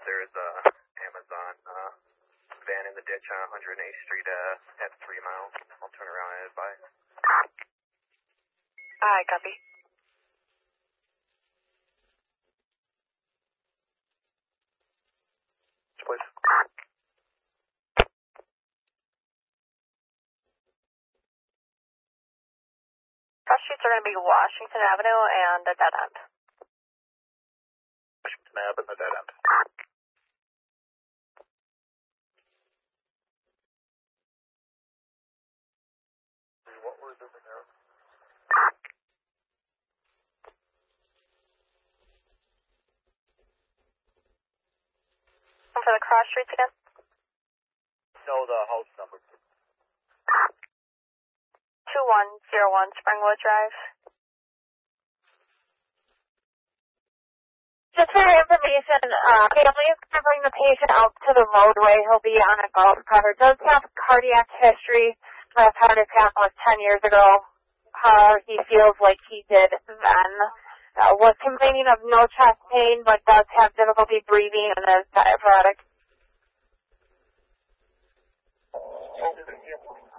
There's a Amazon van in the ditch on 108th Street at 3 miles. I'll turn around and advise. Alright, copy. Please. Cross streets are going to be Washington Avenue and a dead end. Washington Ave and the dead end. What was it in there? And for the cross streets again? No, the house number. 2101 Springwood Drive. Just for your information, family is going to bring the patient out to the roadway. He'll be on a golf cart. Does have cardiac history. Last heart attack was 10 years ago. He feels like he did then. Was complaining of no chest pain, but does have difficulty breathing and is diaphoretic.